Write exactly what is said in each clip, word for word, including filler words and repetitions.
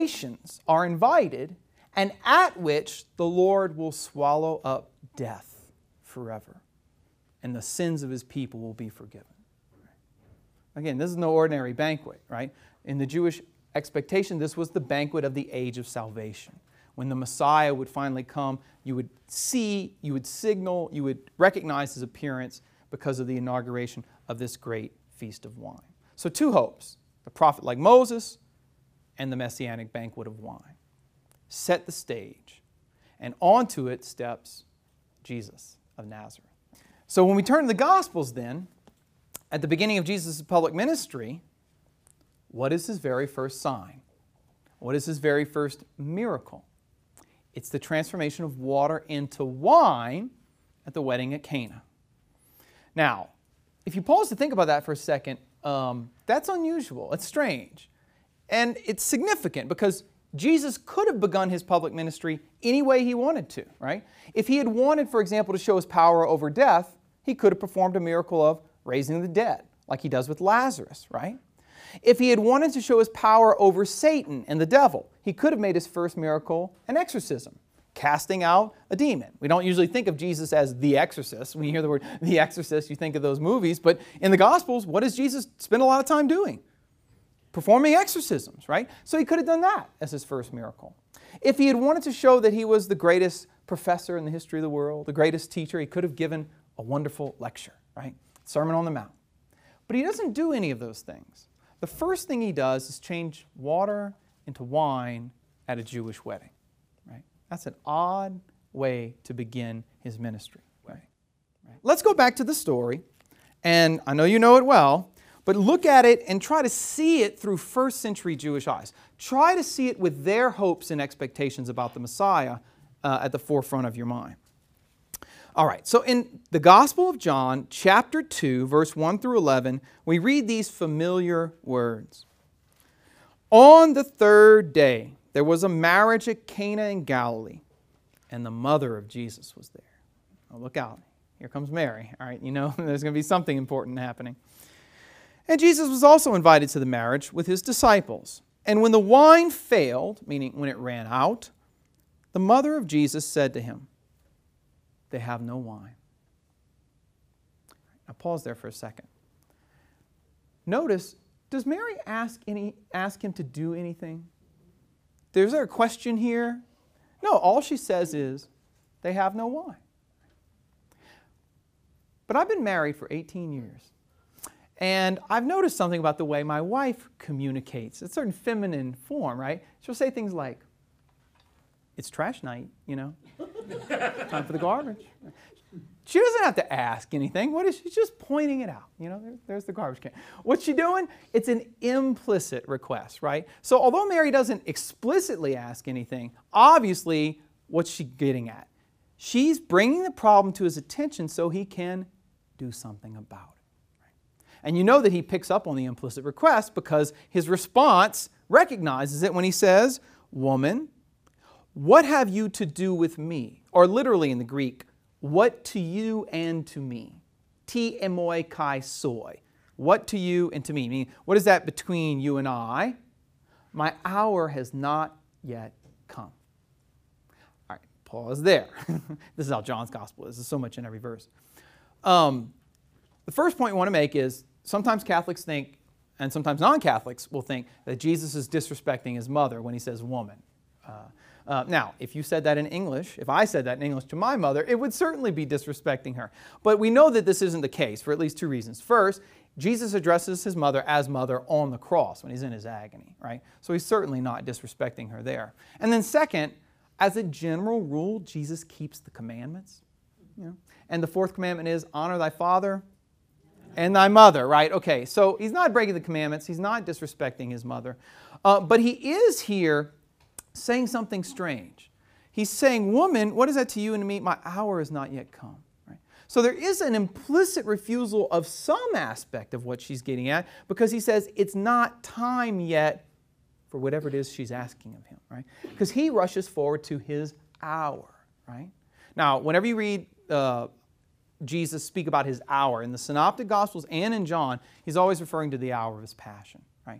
nations are invited, and at which the Lord will swallow up death forever, and the sins of His people will be forgiven. Again, this is no ordinary banquet, right? In the Jewish expectation, this was the banquet of the age of salvation. When the Messiah would finally come, you would see, you would signal, you would recognize His appearance because of the inauguration of this great feast of wine. So two hopes, the prophet like Moses and the messianic banquet of wine. Set the stage, and onto it steps Jesus of Nazareth. So when we turn to the Gospels then, at the beginning of Jesus' public ministry, what is His very first sign? What is His very first miracle? It's the transformation of water into wine at the wedding at Cana. Now, if you pause to think about that for a second, um, that's unusual. It's strange. And it's significant because Jesus could have begun His public ministry any way He wanted to, right? If He had wanted, for example, to show His power over death, He could have performed a miracle of raising the dead, like He does with Lazarus, right? If He had wanted to show His power over Satan and the devil, He could have made His first miracle an exorcism, casting out a demon. We don't usually think of Jesus as the exorcist. When you hear the word the exorcist, you think of those movies. But in the Gospels, what does Jesus spend a lot of time doing? Performing exorcisms, right? So He could have done that as His first miracle. If He had wanted to show that He was the greatest professor in the history of the world, the greatest teacher, He could have given a wonderful lecture, right? Sermon on the Mount. But He doesn't do any of those things. The first thing He does is change water into wine at a Jewish wedding, right? That's an odd way to begin His ministry, right? right? Let's go back to the story, and I know you know it well, but look at it and try to see it through first century Jewish eyes. Try to see it with their hopes and expectations about the Messiah uh, at the forefront of your mind. All right, so in the Gospel of John, chapter two, verse one through eleven, we read these familiar words. On the third day, there was a marriage at Cana in Galilee, and the mother of Jesus was there. Oh, look out. Here comes Mary. All right, you know there's going to be something important happening. And Jesus was also invited to the marriage with His disciples. And when the wine failed, meaning when it ran out, the mother of Jesus said to Him, "They have no wine." Now pause there for a second. Notice, does Mary ask any ask Him to do anything? Is there a question here? No, all she says is, they have no wine. But I've been married for eighteen years. And I've noticed something about the way my wife communicates. It's a certain feminine form, right? She'll say things like, "It's trash night, you know. Time for the garbage." She doesn't have to ask anything. What is she? She's just pointing it out. You know, there, there's the garbage can. What's she doing? It's an implicit request, right? So although Mary doesn't explicitly ask anything, obviously, what's she getting at? She's bringing the problem to His attention so He can do something about it. And you know that He picks up on the implicit request because His response recognizes it when He says, "Woman, what have you to do with me?" Or literally in the Greek, "What to you and to me?" Ti emoi kai soi. What to you and to me? Meaning, what is that between you and I? My hour has not yet come. All right, pause there. This is how John's Gospel is. There's so much in every verse. Um, the first point we want to make is sometimes Catholics think, and sometimes non-Catholics will think, that Jesus is disrespecting His mother when He says woman. Uh, uh, now, if you said that in English, if I said that in English to my mother, it would certainly be disrespecting her. But we know that this isn't the case for at least two reasons. First, Jesus addresses His mother as mother on the cross when He's in His agony, right? So He's certainly not disrespecting her there. And then second, as a general rule, Jesus keeps the commandments. You know? And the fourth commandment is, honor thy father and thy mother, right? Okay, so He's not breaking the commandments. He's not disrespecting His mother. Uh, but He is here saying something strange. He's saying, "Woman, what is that to you and to me? My hour has not yet come." Right? So there is an implicit refusal of some aspect of what she's getting at because He says it's not time yet for whatever it is she's asking of Him, right? Because He rushes forward to His hour, right? Now, whenever you read uh, Jesus speak about His hour in the Synoptic Gospels and in John, He's always referring to the hour of His passion, right?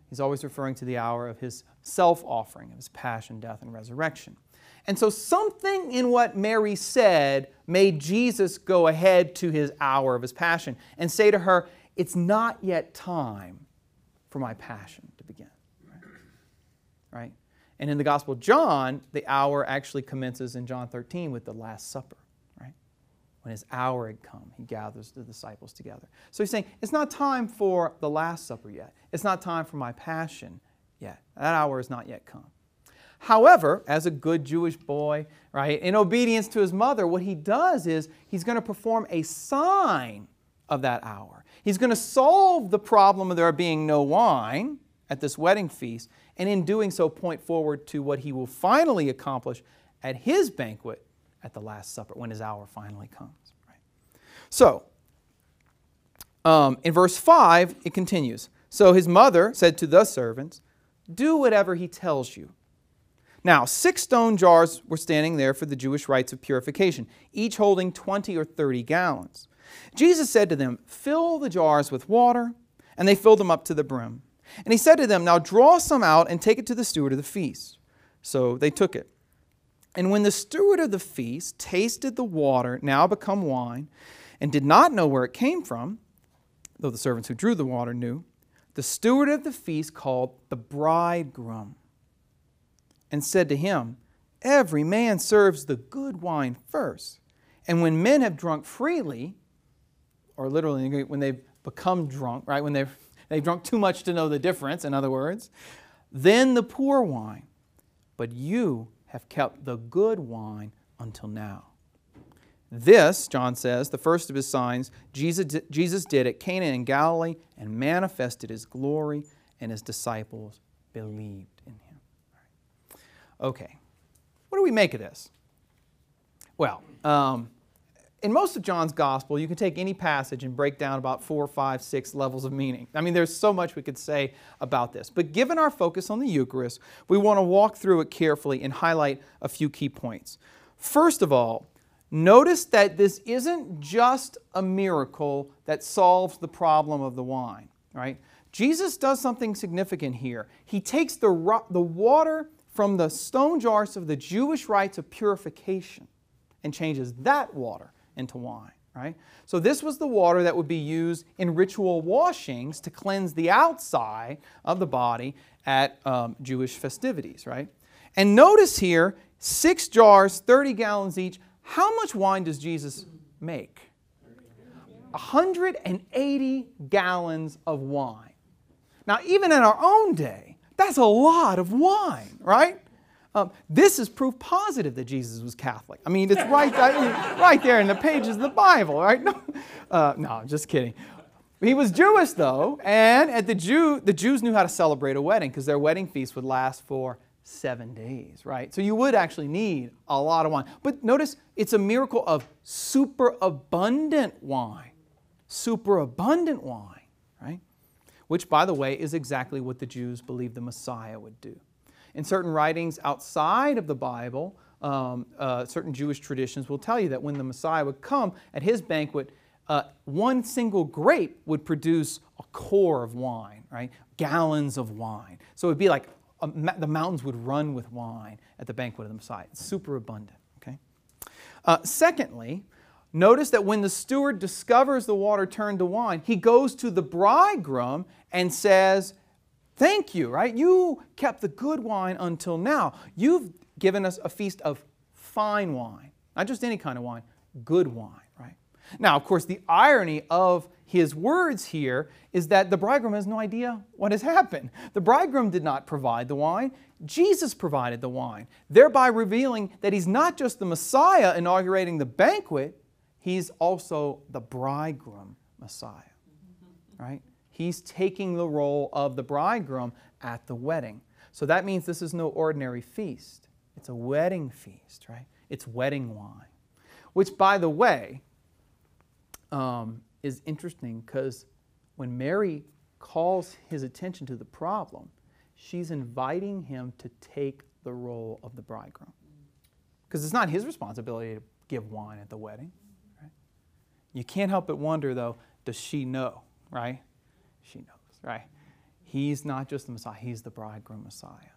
He's always referring to the hour of his self-offering, of his passion, death, and resurrection. And so something in what Mary said made Jesus go ahead to his hour of his passion and say to her, it's not yet time for my passion to begin. Right? Right? And in the Gospel of John, the hour actually commences in John thirteen with the Last Supper. Right? When his hour had come, he gathers the disciples together. So he's saying, it's not time for the Last Supper yet. It's not time for my passion yet. That hour has not yet come. However, as a good Jewish boy, right, in obedience to his mother, what he does is he's going to perform a sign of that hour. He's going to solve the problem of there being no wine at this wedding feast, and in doing so point forward to what he will finally accomplish at his banquet at the Last Supper, when his hour finally comes. Right? So, um, in verse five, it continues. So his mother said to the servants, do whatever he tells you. Now, six stone jars were standing there for the Jewish rites of purification, each holding twenty or thirty gallons. Jesus said to them, fill the jars with water, and they filled them up to the brim. And he said to them, now draw some out and take it to the steward of the feast. So they took it. And when the steward of the feast tasted the water, now become wine, and did not know where it came from, though the servants who drew the water knew, the steward of the feast called the bridegroom and said to him, every man serves the good wine first, and when men have drunk freely, or literally when they've become drunk, right, when they've, they've drunk too much to know the difference, in other words, then the poor wine. But you have kept the good wine until now. This, John says, the first of his signs, Jesus, Jesus did at Cana in Galilee and manifested his glory, and his disciples believed in him. Okay, what do we make of this? Well, um, in most of John's Gospel, you can take any passage and break down about four, five, six levels of meaning. I mean, there's so much we could say about this. But given our focus on the Eucharist, we want to walk through it carefully and highlight a few key points. First of all, notice that this isn't just a miracle that solves the problem of the wine, right? Jesus does something significant here. He takes the, the water from the stone jars of the Jewish rites of purification and changes that water into wine, right? So this was the water that would be used in ritual washings to cleanse the outside of the body at um, Jewish festivities, right? And notice here, six jars, thirty gallons each. How much wine does Jesus make? one hundred eighty gallons of wine. Now, even in our own day, that's a lot of wine, right? Um, this is proof positive that Jesus was Catholic. I mean, it's right, right there in the pages of the Bible, right? No, uh, no, just kidding. He was Jewish, though, and at the Jew, the Jews knew how to celebrate a wedding because their wedding feast would last for seven days, right? So you would actually need a lot of wine. But notice, it's a miracle of superabundant wine. Superabundant wine, right? Which, by the way, is exactly what the Jews believed the Messiah would do. In certain writings outside of the Bible, um, uh, certain Jewish traditions will tell you that when the Messiah would come at his banquet, uh, one single grape would produce a core of wine, right? Gallons of wine. So it would be like a, the mountains would run with wine at the banquet of the Messiah. It's super abundant, okay? Uh, secondly, notice that when the steward discovers the water turned to wine, he goes to the bridegroom and says, thank you, right? You kept the good wine until now. You've given us a feast of fine wine. Not just any kind of wine, good wine, right? Now, of course, the irony of his words here is that the bridegroom has no idea what has happened. The bridegroom did not provide the wine. Jesus provided the wine, thereby revealing that he's not just the Messiah inaugurating the banquet, he's also the bridegroom Messiah, right? He's taking the role of the bridegroom at the wedding. So that means this is no ordinary feast. It's a wedding feast, right? It's wedding wine. Which, by the way, um, is interesting because when Mary calls his attention to the problem, she's inviting him to take the role of the bridegroom. Because it's not his responsibility to give wine at the wedding. Right? You can't help but wonder, though, does she know, right? She knows, right? He's not just the Messiah, He's the bridegroom Messiah.